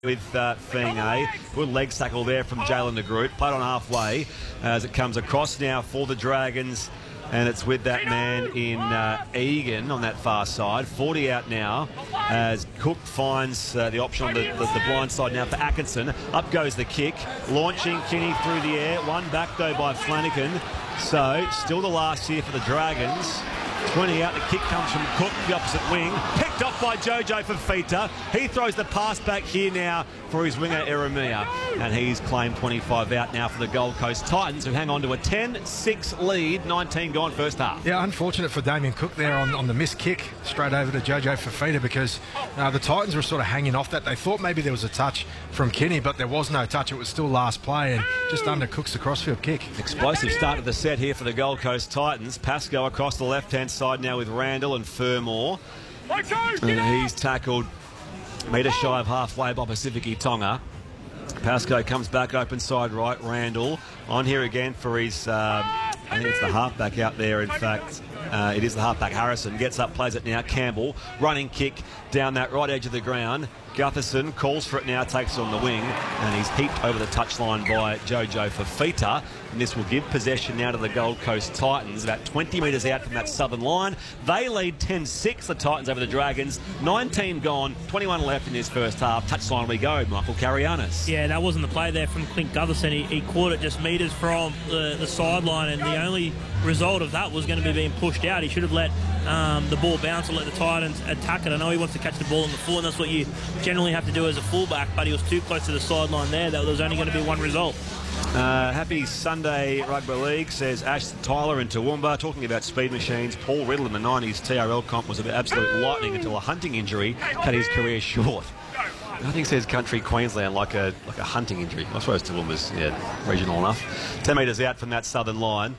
with Feng. Good leg tackle there from Jalen de Groot. Played on halfway as it comes across now for the Dragons. And it's with that man in Egan on that far side. 40 out now as Cook finds the option on the blind side now for Atkinson. Up goes the kick. Launching Kinney through the air. One back though by Flanagan. So still the last here for the Dragons. 20 out, the kick comes from Cook, the opposite wing. Picked off by Jojo Fifita. He throws the pass back here now for his winger, Eremia. And he's claimed 25 out now for the Gold Coast Titans, who hang on to a 10-6 lead, 19 gone first half. Yeah, unfortunate for Damien Cook there on the missed kick straight over to Jojo Fifita, because the Titans were sort of hanging off that. They thought maybe there was a touch from Kinney, but there was no touch. It was still last play and just under Cook's the crossfield kick. Explosive start of the set here for the Gold Coast Titans. Pascoe across the left-hand side now with Randall and Fermor. And he's tackled metre shy of halfway by Pacific Tonga. Pascoe comes back open side right. Randall on here again for his, I think it's the halfback out there, in fact. It is the halfback. Harrison gets up, plays it now. Campbell, running kick down that right edge of the ground. Gutherson calls for it now, takes it on the wing, and he's heaped over the touchline by Jojo Fifita. And this will give possession now to the Gold Coast Titans, about 20 metres out from that southern line. They lead 10-6, the Titans over the Dragons. 19 gone, 21 left in this first half. Touchline we go, Michael Carianis. Yeah, that wasn't the play there from Clint Gutherson. He caught it just metres from the sideline, and the only result of that was going to be being pushed out. He should have let the ball bounce and let the Titans attack it. I know he wants to catch the ball on the full, and that's what you generally have to do as a fullback, but he was too close to the sideline there. That was only going to be one result. Happy Sunday Rugby League, says Ash Tyler in Toowoomba. Talking about speed machines, Paul Riddle in the 90s TRL comp was an absolute lightning until a hunting injury cut his career short. I think it says country Queensland like a hunting injury. I suppose Toowoomba's regional enough. 10 metres out from that southern line.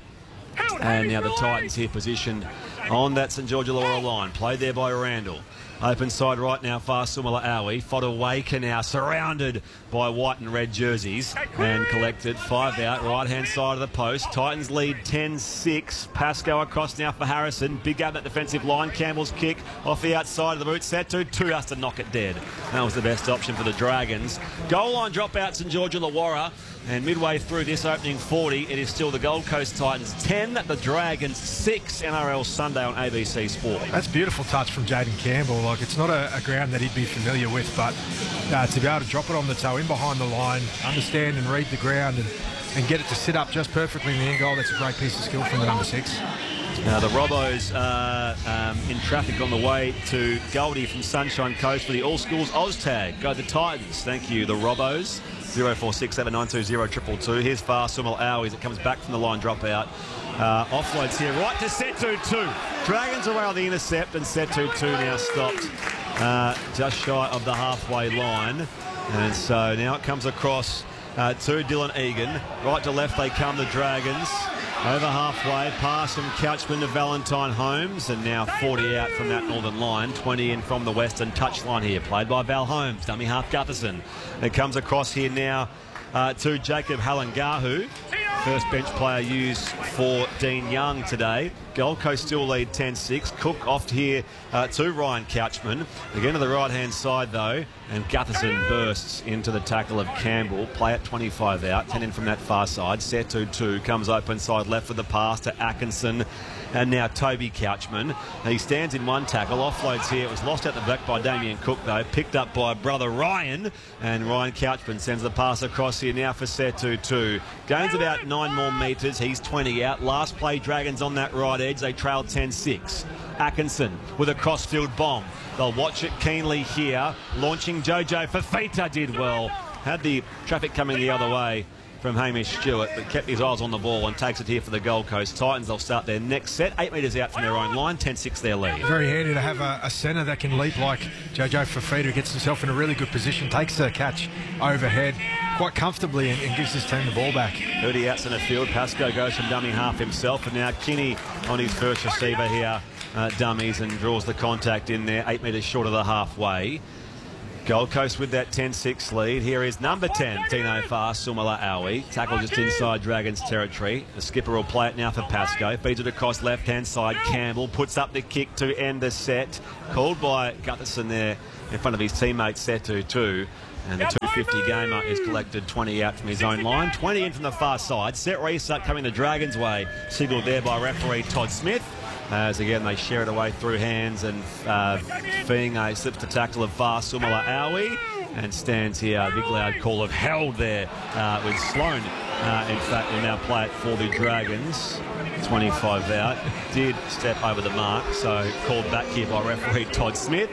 And now the Titans here positioned on that St George Illawarra line. Played there by Randall. Open side right now, Farsumala Awi. Fodawaker now surrounded by white and red jerseys and collected. 5 out, right-hand side of the post. Titans lead 10-6. Pascoe across now for Harrison. Big up that defensive line. Campbell's kick off the outside of the boot. Setu, 2 has to knock it dead. That was the best option for the Dragons. Goal line dropout, St George Illawarra. And midway through this opening 40, it is still the Gold Coast Titans 10, the Dragons 6. NRL Sunday on ABC Sport. That's a beautiful touch from Jaden Campbell. Like, it's not a ground that he'd be familiar with, but to be able to drop it on the toe in behind the line, understand and read the ground and get it to sit up just perfectly in the end goal, that's a great piece of skill from the number 6. Now the Robos are in traffic on the way to Goldie from Sunshine Coast for the All Schools OzTag. Go the Titans. Thank you, the Robos. 0467920222. Here's Farsumal Awi as it comes back from the line dropout. Offloads here right to Setu 2. Dragons away on the intercept, and Setu 2 now stopped just shy of the halfway line. And so now it comes across to Dylan Egan. Right to left they come, the Dragons. Over halfway, pass from Couchman to Valentine Holmes, and now 40 out from that northern line, 20 in from the western touchline here, played by Val Holmes, dummy half Gutherson. It comes across here now to Jacob Halangahu, first bench player used for Dean Young today. Gold Coast still lead 10-6. Cook off here to Ryan Couchman. Again to the right-hand side, though, and Gutherson bursts into the tackle of Campbell. Play at 25 out, 10 in from that far side. Setu 2 comes open side left with the pass to Atkinson. And now Toby Couchman. He stands in one tackle, offloads here. It was lost out the back by Damien Cook, though. Picked up by brother Ryan. And Ryan Couchman sends the pass across here now for Setu 2. Gains about 9 more metres. He's 20 out. Last play, Dragons on that right edge. They trailed 10-6. Atkinson with a crossfield bomb. They'll watch it keenly here. Launching Jojo Fifita did well. Had the traffic coming the other way from Hamish Stewart, but kept his eyes on the ball and takes it here for the Gold Coast Titans. They'll start their next set, 8 metres out from their own line, 10-6 their lead. Very handy to have a centre that can leap like Jojo Fifita, who gets himself in a really good position, takes the catch overhead quite comfortably and gives his team the ball back. 30 out centre field. Pascoe goes from dummy half himself, and now Kinney on his first receiver here, dummies, and draws the contact in there, 8 metres short of the halfway. Gold Coast with that 10-6 lead. Here is number 10, Tino Farsumala Awi. Tackle just inside Dragons territory. The skipper will play it now for Pascoe. Feeds it across left-hand side. Campbell puts up the kick to end the set. Called by Gutherson there in front of his teammate Setu 2. And the 250 gamer is collected 20 out from his own line, 20 in from the far side. Set restart coming the Dragons' way, signalled there by referee Todd Smith. As again they share it away through hands, and Fiinga slips the tackle of Sumala Aui and stands here. A big loud call of held there with Sloan. In fact, will now play it for the Dragons. 25 out. Did step over the mark, so called back here by referee Todd Smith.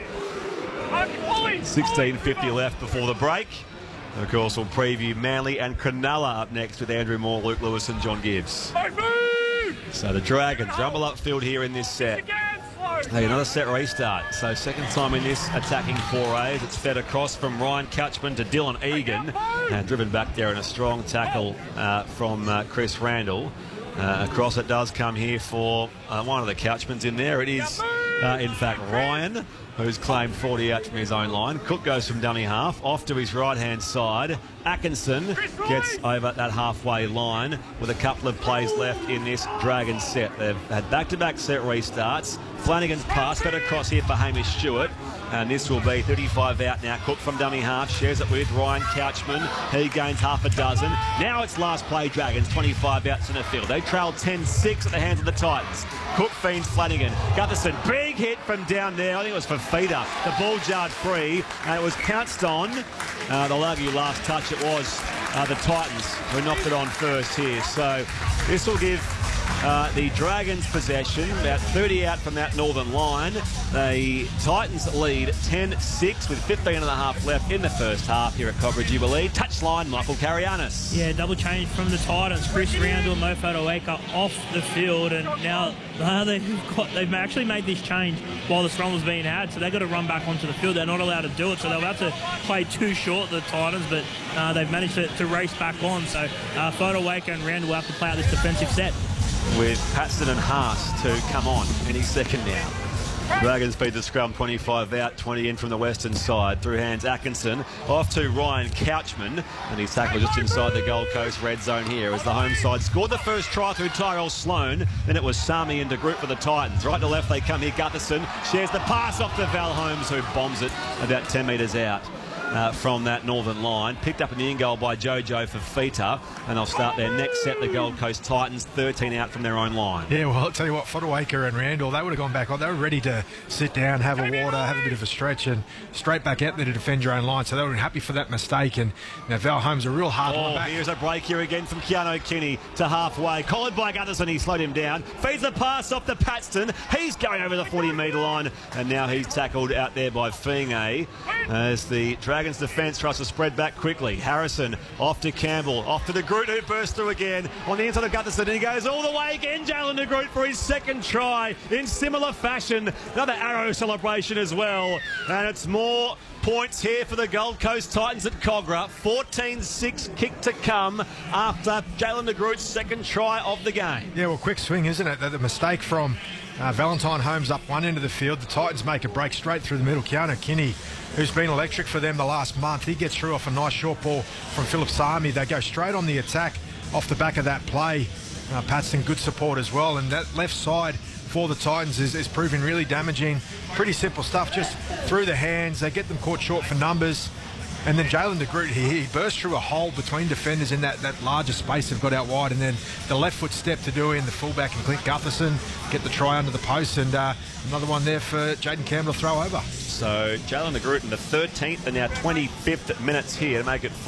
16:50 left before the break. And of course, we'll preview Manly and Cronulla up next with Andrew Moore, Luke Lewis and John Gibbs. So the Dragons rumble upfield here in this set. Hey, another set restart. So second time in this attacking forays. It's fed across from Ryan Couchman to Dylan Egan. And driven back there in a strong tackle from Chris Randall. Across it does come here for one of the Couchmans in there. It is, in fact, Ryan, who's claimed 40 out from his own line. Cook goes from dummy half, off to his right-hand side. Atkinson gets over that halfway line with a couple of plays left in this Dragons set. They've had back-to-back set restarts. Flanagan's pass fed across here for Hamish Stewart. And this will be 35 out now. Cook from dummy half, shares it with Ryan Couchman. He gains half a dozen. Now it's last play Dragons, 25 out centre field. They trail 10-6 at the hands of the Titans. Cook feeds Flanagan. Gutherson, big hit from down there. I think it was for Feeder. The ball jarred free, and it was pounced on. They'll argue last touch it was the Titans who knocked it on first here. So this will give the Dragons possession, about 30 out from that northern line. The Titans lead 10-6 with 15 and a half left in the first half here at Cobra Jubilee. Touchline, Michael Karianis. Yeah, double change from the Titans. Chris Randall and Mo Fotuaika off the field, and now they've actually made this change while the scrum was being had, so they've got to run back onto the field. They're not allowed to do it, so they'll have to play too short, the Titans, but they've managed to race back on. So Fotuaika and Randall will have to play out this defensive set. With Paxton and Haas to come on any second now. Dragons feed the scrum 25 out, 20 in from the western side. Through hands Atkinson, off to Ryan Couchman, and he's tackled just inside the Gold Coast red zone here as the home side scored the first try through Tyrell Sloan. Then it was Sami and De Groot for the Titans. Right to left they come here. Gutherson shares the pass off to Val Holmes, who bombs it about 10 metres out. From that northern line. Picked up in the in-goal by Jojo for Fita, and they'll start their next set, the Gold Coast Titans, 13 out from their own line. Yeah, well, I'll tell you what, Fotuaika and Randall, they would have gone back on. They were ready to sit down, have a water, have a bit of a stretch, and straight back out there to defend your own line. So they were happy for that mistake, and now Val Holmes a real hard one back. Here's a break here again from Keanu Kinney to halfway. Collared by Gutherson, he slowed him down. Feeds the pass off to Paxton. He's going over the 40-metre line, and now he's tackled out there by Fiinga as the Dragons defence tries to spread back quickly. Harrison off to Campbell, off to De Groot, who bursts through again on the inside of Gutherson, and he goes all the way again. Jalen De Groot for his second try in similar fashion. Another arrow celebration as well, and it's more points here for the Gold Coast Titans at Cogra. 14-6 kick to come after Jalen De Groot's second try of the game. Yeah, well, quick swing, isn't it? The mistake from Valentine Holmes up one end of the field. The Titans make a break straight through the middle. Keanu Kinney, who's been electric for them the last month, he gets through off a nice short ball from Philip Sami. They go straight on the attack off the back of that play. Paxton, good support as well, and that left side for the Titans is proving really damaging. Pretty simple stuff, just through the hands. They get them caught short for numbers. And then Jalen De Groot, he burst through a hole between defenders in that larger space they've got out wide, and then the left foot step to do in the fullback and Clint Gutherson get the try under the post, and another one there for Jaden Campbell to throw over. So Jalen De Groot in the 13th and now 25th minutes here to make it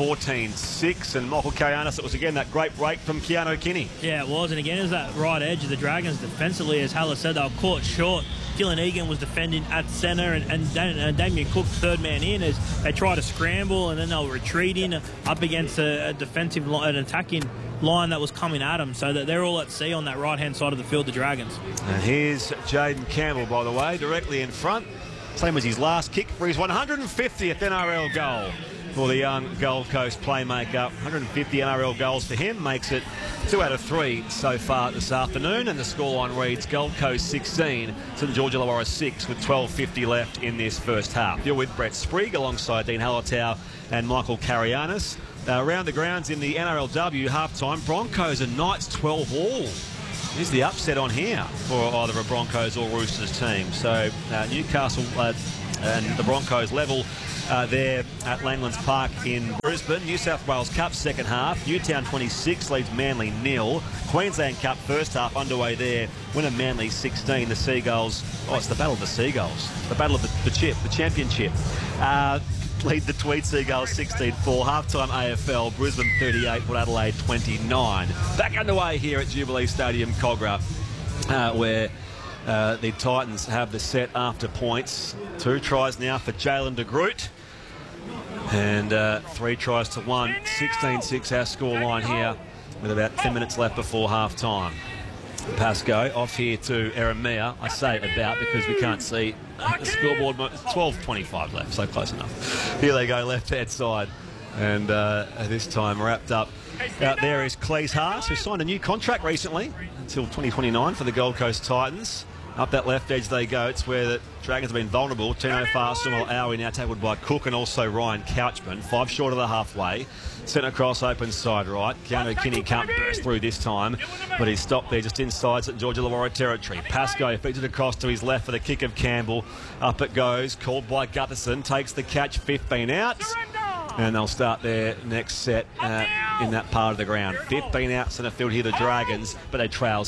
14-6, and Michael Karianis, it was again that great break from Keanu Kinney. Yeah, it was, and again it was that right edge of the Dragons defensively. As Haller said, they were caught short. Dylan Egan was defending at centre, and Damien Cook third man in as they tried to scramble, and then they were retreating up against a defensive line, an attacking line that was coming at them, so that they're all at sea on that right-hand side of the field, the Dragons. And here's Jaden Campbell, by the way, directly in front. Same as his last kick for his 150th NRL goal for the young Gold Coast playmaker. 150 NRL goals for him, makes it 2 out of 3 so far this afternoon, and the scoreline reads Gold Coast 16, St George Illawarra 6 with 12:50 left in this first half. You're with Brett Sprigg alongside Dean Hallertau and Michael Karianis. Around the grounds in the NRLW half-time, Broncos and Knights 12 all. Here's the upset on here for either a Broncos or Roosters team. So Newcastle and the Broncos level there at Langlands Park in Brisbane. New South Wales Cup second half. Newtown 26 leads Manly 0. Queensland Cup first half underway there. Winner Manly 16. The Seagulls. Oh, it's the battle of the Seagulls. The battle of the championship. Lead the Tweed Seagulls 16-4. Half-time AFL, Brisbane 38, Port Adelaide 29. Back underway here at Jubilee Stadium, Cogra, where the Titans have the set after points. 2 tries now for Jalen de Groot. And 3 tries to 1. 16-6 our scoreline here with about 10 minutes left before half-time. Pascoe off here to Eremia. I say about because we can't see the scoreboard. 12:25 left, so close enough. Here they go, left-hand side. And this time wrapped up. Out there is Cleese Haas, who signed a new contract recently until 2029 for the Gold Coast Titans. Up that left edge they go. It's where the Dragons have been vulnerable. Tino Farson, Aoi now tackled by Cook and also Ryan Couchman. 5 short of the halfway. Centre cross, open side right. Keanu Kinney can't burst through this time, but he's stopped there just inside St George Illawarra territory. Pascoe feeds it across to his left for the kick of Campbell. Up it goes, called by Gutherson. Takes the catch, 15 out. And they'll start their next set in that part of the ground. 15 out centre field here, the Dragons, but they trail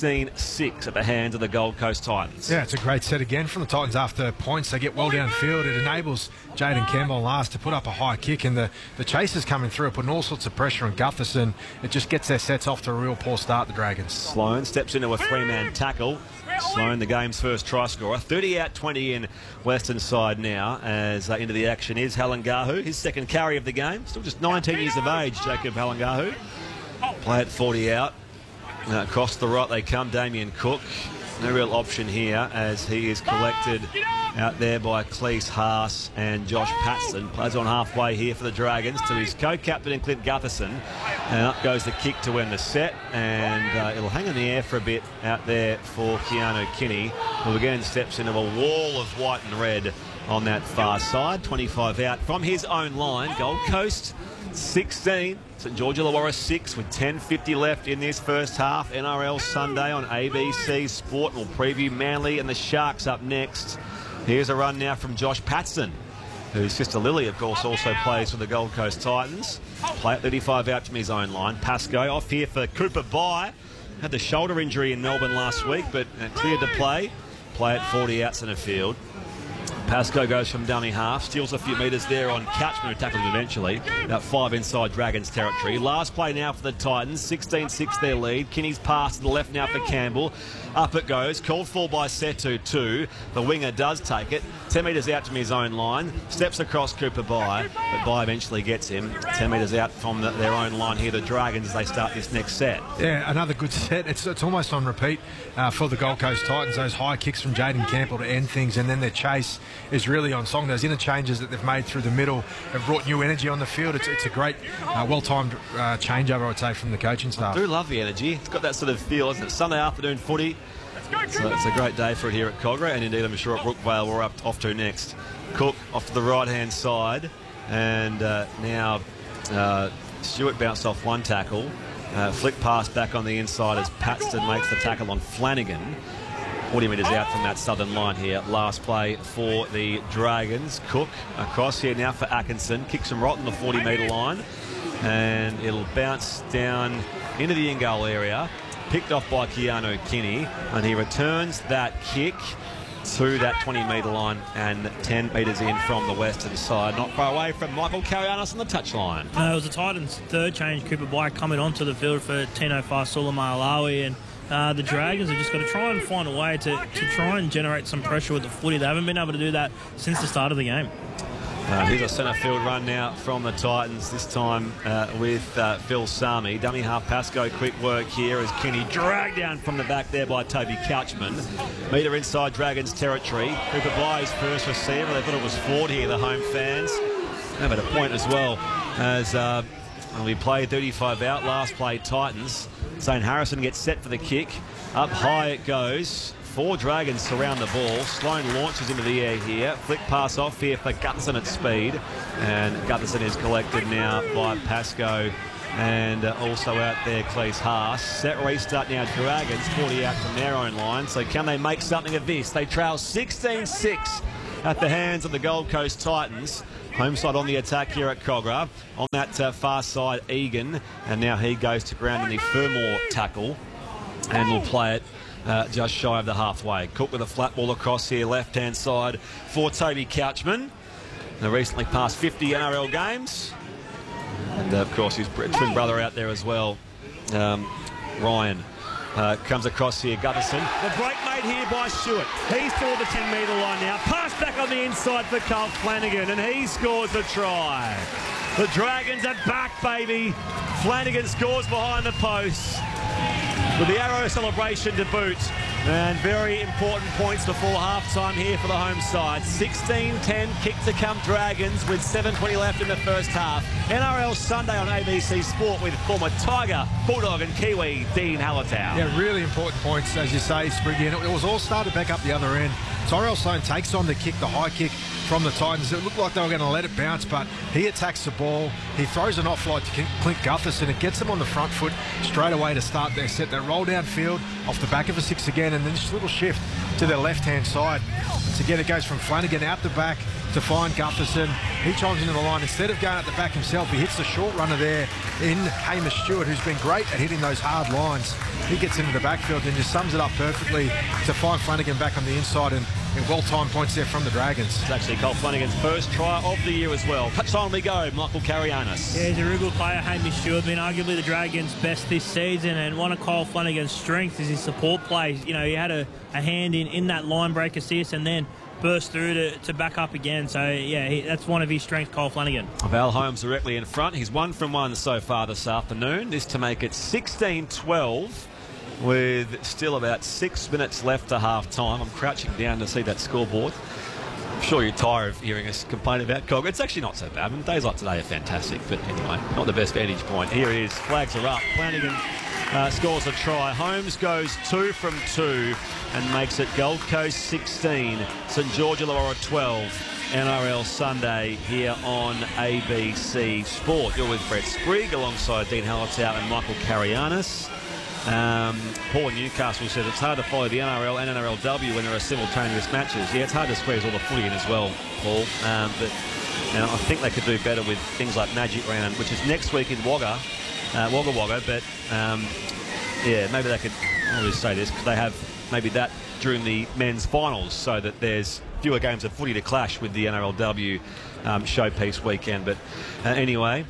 16-6 at the hands of the Gold Coast Titans. Yeah, it's a great set again from the Titans after points. They get well downfield. It enables Jaden Campbell last to put up a high kick, and the chasers coming through, putting all sorts of pressure on Gutherson. It just gets their sets off to a real poor start, the Dragons. Sloan steps into a 3-man tackle. Sloan, the game's first try scorer. 30 out, 20 in Western side now, as into the action is Halangahu, his second carry of the game. Still just 19 years of age, Jacob Halangahu. Play at 40 out. Across the right they come, Damien Cook. No real option here as he is collected out there by Cleese Haas and Josh Patson. Plays on halfway here for the Dragons to his co-captain and Clint Gutherson. And up goes the kick to end the set, and it'll hang in the air for a bit out there for Keanu Kinney, who again steps into a wall of white and red on that far side. 25 out from his own line. Gold Coast 16, St George Illawarra 6 with 10:50 left in this first half. NRL Sunday on ABC Sport. We'll preview Manly and the Sharks up next. Here's a run now from Josh Patson, whose sister Lily, of course, also plays for the Gold Coast Titans. Play at 35 out from his own line. Pascoe off here for Cooper Bye. Had the shoulder injury in Melbourne last week, but cleared to play. Play at 40 out centre field. Pascoe goes from dummy half, steals a few metres there on Couchman, who tackled him eventually. About 5 inside Dragons territory. Last play now for the Titans, 16-6 their lead. Kinney's pass to the left now for Campbell. Up it goes, called for by Setu 2. The winger does take it, 10 metres out from his own line, steps across Cooper Bye, but Bye eventually gets him. 10 metres out from their own line here, the Dragons, as they start this next set. Yeah, another good set. It's almost on repeat for the Gold Coast Titans. Those high kicks from Jaden Campbell to end things, and then their chase is really on song. Those interchanges that they've made through the middle have brought new energy on the field. It's a great, well-timed changeover, I would say, from the coaching staff. I do love the energy. It's got that sort of feel, isn't it? Sunday afternoon footy. So it's a great day for it here at Cogra, and indeed I'm sure at Brookvale we're off to next. Cook off to the right-hand side, and now Stewart bounced off one tackle. Flick pass back on the inside as Paxton makes the tackle on Flanagan. 40 metres out from that southern line here. Last play for the Dragons. Cook across here now for Atkinson. Kicks him right on the 40-metre line, and it'll bounce down into the in-goal area. Picked off by Keanu Kinney, and he returns that kick to that 20-metre line and 10 metres in from the western side. Not far away from Michael Karianis on the touchline. It was the Titans' third change. Cooper Bye coming onto the field for Tino Faisula-Malawi, and the Dragons have just got to try and find a way to try and generate some pressure with the footy. They haven't been able to do that since the start of the game. Here's a centre field run now from the Titans, this time with Phil Sami. Dummy half Pascoe, quick work here as Kinney dragged down from the back there by Toby Couchman. Metre inside Dragons territory. Cooper Bye's first receiver. They thought it was Ford here, the home fans. Have a point as well as we play 35 out. Last play Titans. Zane Harrison gets set for the kick. Up high it goes. 4 Dragons surround the ball. Sloan launches into the air here. Flick pass off here for Gutherson at speed. And Gutherson is collected now by Pascoe. And also out there, Cleese Haas. Set restart now, Dragons 40 out from their own line. So can they make something of this? They trail 16-6 at the hands of the Gold Coast Titans. Home side on the attack here at Cogra. On that far side, Egan. And now he goes to ground in the Fermor tackle. And will play it just shy of the halfway. Cook with a flat ball across here, left-hand side for Toby Couchman. Recently passed 50 NRL games. And, of course, his twin brother out there as well, Ryan. Comes across here, Gutherson. The break made here by Stewart. He's toward the 10-metre line now. Pass back on the inside for Carl Flanagan, and he scores the try. The Dragons are back, baby. Flanagan scores behind the post with the arrow celebration to boot. And very important points before half-time here for the home side. 16-10 kick to come Dragons with 7:20 left in the first half. NRL Sunday on ABC Sport with former Tiger, Bulldog and Kiwi Dean Hallertau. Yeah, really important points, as you say, Spriggy. And it was all started back up the other end. Tyrell Sloan takes on the kick, the high kick from the Titans. It looked like they were going to let it bounce, but he attacks the ball. He throws an offload to Clint Gutherson. It gets them on the front foot straight away to start their set. They roll downfield off the back of a 6 again, and then this little shift to their left-hand side. So again, it goes from Flanagan out the back to find Gutherson. He chimes into the line. Instead of going at the back himself, he hits the short runner there in Hamish Stewart, who's been great at hitting those hard lines. He gets into the backfield and just sums it up perfectly to find Flanagan back on the inside, and well-timed points there from the Dragons. It's actually Cole Flanagan's first try of the year as well. Touchline we go, Michael Carianis. Yeah, he's a real good player, Hamish Stewart. Been arguably the Dragons' best this season, and one of Cole Flanagan's strengths is his support plays. You know, he had a hand in that line break assist and then burst through to back up again. So, yeah, that's one of his strengths, Cole Flanagan. Val Holmes directly in front. He's 1 from 1 so far this afternoon. This to make it 16-12 with still about 6 minutes left to half-time. I'm crouching down to see that scoreboard. I'm sure you're tired of hearing us complain about Cog. It's actually not so bad. I mean, days like today are fantastic, but anyway, not the best vantage point. Here it is. Flags are up. Flanagan scores a try. Holmes goes 2 from 2 and makes it Gold Coast 16, St George Illawarra 12. NRL Sunday here on ABC Sport. You're with Brett Sprigg alongside Dean Hallertau and Michael Carianis. Paul in Newcastle says it's hard to follow the NRL and NRLW when there are simultaneous matches. Yeah, it's hard to squeeze all the footy in as well, Paul. But I think they could do better with things like Magic Round, which is next week in Wagga Wagga. But yeah, maybe they could. I always say this because they have maybe that during the men's finals, so that there's fewer games of footy to clash with the NRLW showpiece weekend. But anyway.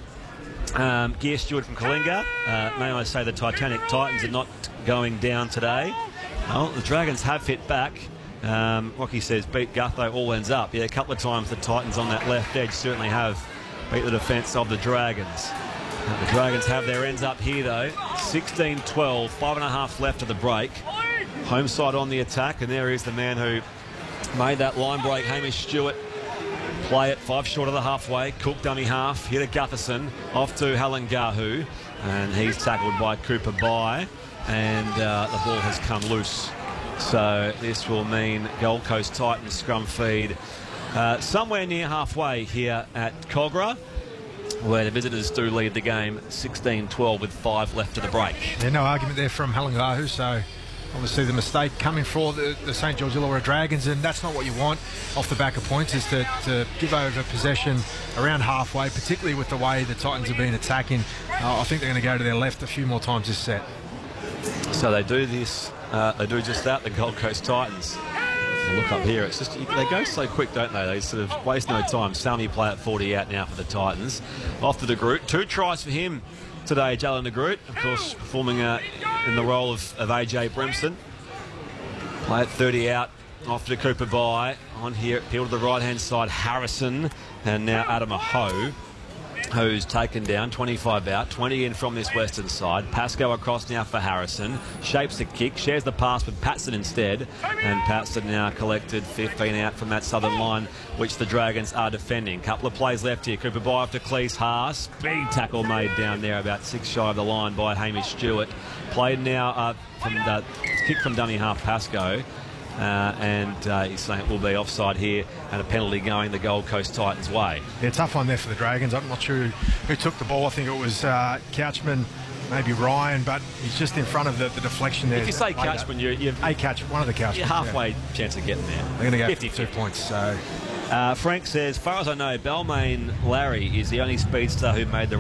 Gear Stewart from Kalinga. May I say the Titanic Titans are not going down today. Well, the Dragons have hit back. Rocky says beat Gutho, all ends up. Yeah, a couple of times the Titans on that left edge certainly have beat the defence of the Dragons. The Dragons have their ends up here though. 16-12, 5.5 left of the break. Home side on the attack, and there is the man who made that line break, Hamish Stewart. Play it 5 short of the halfway. Cook dummy half. Hit a Gutherson. Off to Halangahu. And he's tackled by Cooper Bye. And the ball has come loose. So this will mean Gold Coast Titans scrum feed somewhere near halfway here at Cogra, where the visitors do lead the game 16-12 with 5 left to the break. Yeah, no argument there from Halangahu. So obviously the mistake coming for the St George Illawarra Dragons, and that's not what you want off the back of points, is to give over possession around halfway, particularly with the way the Titans have been attacking. I think they're going to go to their left a few more times this set. So they do this, they do just that, the Gold Coast Titans. Look up here, it's just, they go so quick, don't they? They sort of waste no time. Sammy play at 40 out now for the Titans. Off to De Groot, 2 tries for him today, Jalen De Groot, of course, performing in the role of AJ Brimson. Play at 30 out, off to Cooper Bye. On here, appeal to the right-hand side, Harrison, and now Adam Aho, who's taken down, 25 out, 20 in from this western side. Pascoe across now for Harrison, shapes the kick, shares the pass with Patson instead, and Patson now collected 15 out from that southern line, which the Dragons are defending. Couple of plays left here. Cooper Bye off to Cleese Haas. Big tackle made down there, about 6 shy of the line by Hamish Stewart. Played now from the kick from dummy half Pascoe. And he's saying it will be offside here and a penalty going the Gold Coast Titans' way. Yeah, tough one there for the Dragons. I'm not sure who took the ball. I think it was Couchman, maybe Ryan, but he's just in front of the deflection there. If you say Couchman, you're a catch, one of the Couchman. You're halfway chance of getting there. They're going to go 52 points. So Frank says, as far as I know, Balmain Larry is the only speedster who made the